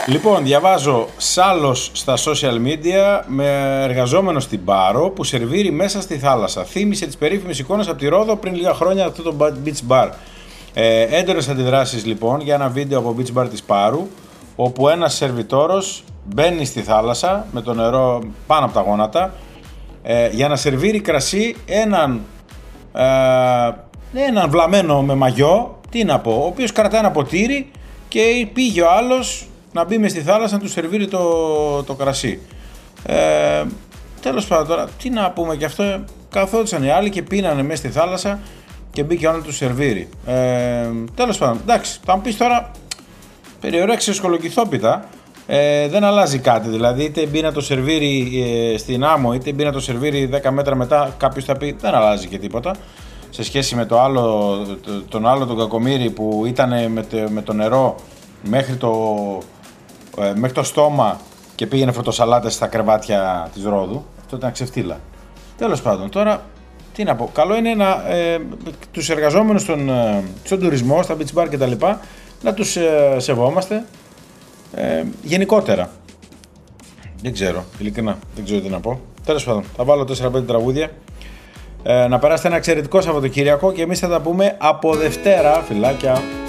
Λοιπόν, διαβάζω σάλος στα social media με εργαζόμενο στην Πάρο που σερβίρει μέσα στη θάλασσα. Θύμισε τις περίφημες εικόνες από τη Ρόδο πριν λίγα χρόνια αυτό το beach bar. Έντονες αντιδράσεις λοιπόν για ένα βίντεο από beach bar της Πάρου, όπου ένας σερβιτόρος μπαίνει στη θάλασσα με το νερό πάνω από τα γόνατα για να σερβίρει κρασί έναν βλαμμένο με μαγιό, τι να πω, ο οποίος κρατάει ένα ποτήρι και πήγε ο άλλος να μπει μες στη θάλασσα να του σερβίρει το κρασί. Τέλος πάντων, τώρα τι να πούμε, και αυτό καθόντουσαν οι άλλοι και πίνανε μέσα στη θάλασσα και μπήκε ο άλλος να του σερβίρει. Τέλος πάντων, εντάξει, θα μου πεις τώρα, περιορέξεις σκολοκυθόπιτα, δεν αλλάζει κάτι, δηλαδή είτε μπει να το σερβίρει στην άμμο είτε μπει να το σερβίρει 10 μέτρα μετά, κάποιος θα πει δεν αλλάζει και τίποτα σε σχέση με τον άλλο τον κακομοίρη που ήταν με το νερό μέχρι το στόμα και πήγαινε φωτοσαλάτες στα κρεβάτια της Ρόδου. Αυτό ήταν ξεφτύλα. Τέλος πάντων, τώρα τι να πω, καλό είναι τους εργαζόμενους στον τουρισμό, στα beach bar κτλ, να τους σεβόμαστε γενικότερα. Δεν ξέρω, ειλικρινά, δεν ξέρω τι να πω. Τέλος πάντων, θα βάλω 4-5 τραγούδια. Να περάσετε ένα εξαιρετικό Σαββατοκύριακο και εμείς θα τα πούμε από Δευτέρα, φιλάκια.